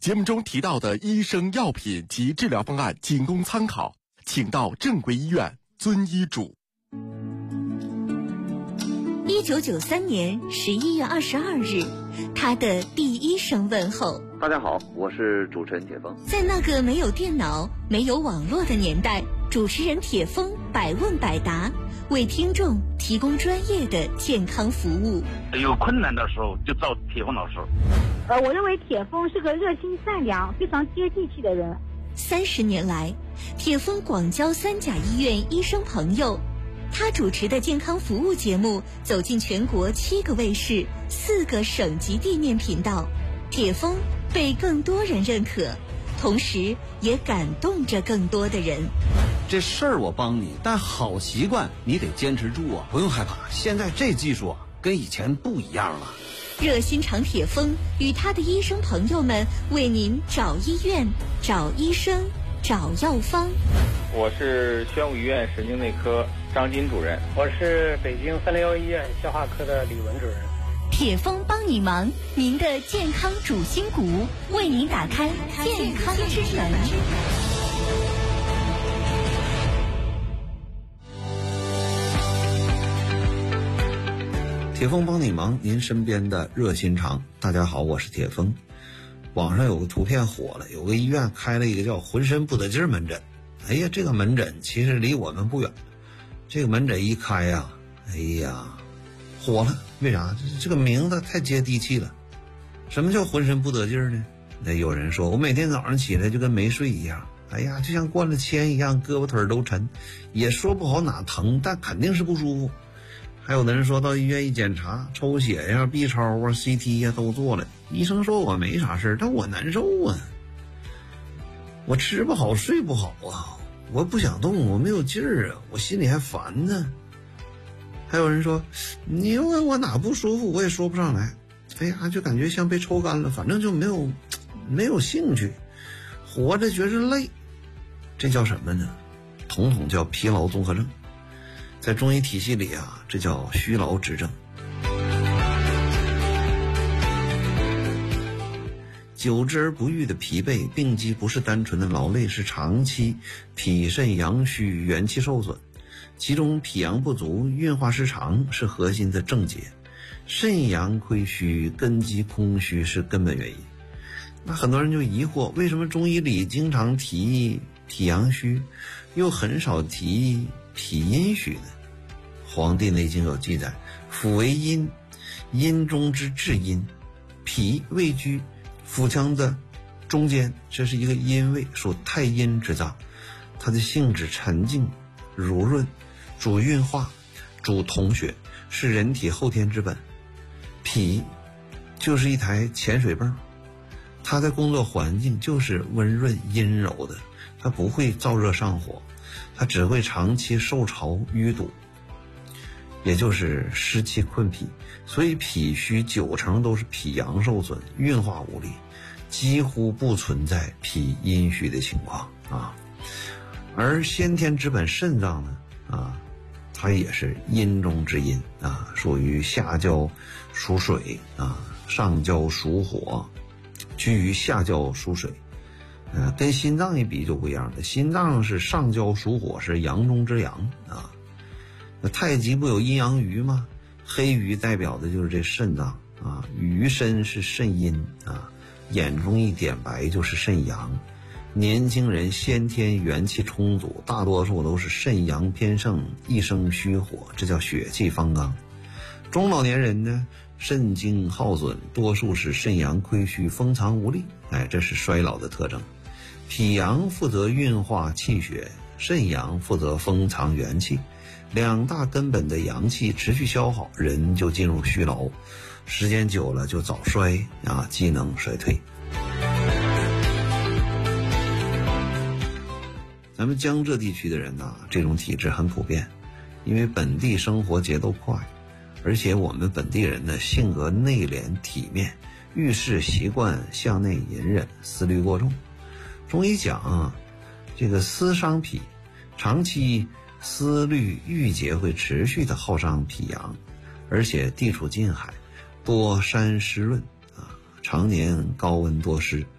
节目中提到的医生、药品及治疗方案仅供参考，请到正规医院遵医嘱。 1993年11月22日，他的第一声问候。 大家好，我是主持人铁峰。 在那个没有电脑、没有网络的年代，主持人铁峰百问百答，为听众提供专业的健康服务。 有困难的时候就找铁峰老师。 我认为铁峰是个热心善良、非常接地气的人。 30年来，铁峰广交3甲医院医生朋友。他主持的健康服务节目走进全国7个卫视、4个省级地面频道，铁峰被更多人认可，同时也感动着更多的人。 这事儿我帮你，但好习惯你得坚持住啊！不用害怕，现在这技术啊跟以前不一样了。 热心肠铁峰与他的医生朋友们为您找医院、找医生、找药方。 我是宣武医院神经内科张金主任。 我是北京301医院消化科的李文主任。 铁峰帮你忙，您的健康主心骨，为您打开健康之门。 铁峰帮你忙，您身边的热心肠。大家好，我是铁峰。网上有个图片火了，有个医院开了一个叫浑身不得劲门诊。哎呀，这个门诊其实离我们不远，这个门诊一开呀，哎呀，火了。为啥？这个名字太接地气了。什么叫浑身不得劲呢？那有人说，我每天早上起来就跟没睡一样，哎呀，就像灌了铅一样，胳膊腿都沉，也说不好哪疼，但肯定是不舒服。还有的人说到医院一检查，抽血呀、B 超啊、CT 呀都做了，医生说我没啥事，但我难受啊，我吃不好睡不好啊，我不想动，我没有劲儿啊，我心里还烦呢。还有人说你问我哪不舒服，我也说不上来，哎呀，就感觉像被抽干了，反正就没有兴趣，活着觉着累。这叫什么呢？统统叫疲劳综合症。在中医体系里啊，这叫虚劳之症。久之而不愈的疲惫病机不是单纯的劳累，是长期脾肾阳虚，元气受损，其中脾阳不足、运化失常是核心的症结，肾阳亏虚、根基空虚是根本原因。那很多人就疑惑，为什么中医里经常提脾阳虚，又很少提脾阴虚呢？黄帝内经有记载，腑为阴，阴中之至阴，脾位居腹腔的中间，这是一个阴位，属太阴之脏，它的性质沉静濡润，主运化，主统血，是人体后天之本。脾就是一台潜水泵，它的工作环境就是温润阴柔的，它不会燥热上火，它只会长期受潮淤堵，也就是湿气困脾。所以脾虚90%都是脾阳受损，运化无力，几乎不存在脾阴虚的情况啊。而先天之本肾脏呢它也是阴中之阴啊，属于下焦属水啊，上焦属火，居于下焦属水。跟心脏一比就不一样了，心脏是上焦属火，是阳中之阳啊。那太极不有阴阳鱼吗？黑鱼代表的就是这肾脏啊，鱼身是肾阴啊，眼中一点白就是肾阳。年轻人先天元气充足，大多数都是肾阳偏盛，一生虚火，这叫血气方刚。中老年人呢，肾精耗损，多数是肾阳亏虚，封藏无力，这是衰老的特征。脾阳负责运化气血，肾阳负责封藏元气，两大根本的阳气持续消耗，人就进入虚劳，时间久了就早衰啊，机能衰退。咱们江浙地区的人这种体质很普遍，因为本地生活节奏快，而且我们本地人的性格内敛体面，遇事习惯向内隐忍，思虑过重。中医讲这个思伤脾，长期思虑郁结会持续的耗伤脾阳，而且地处近海，多山湿润常年高温多湿，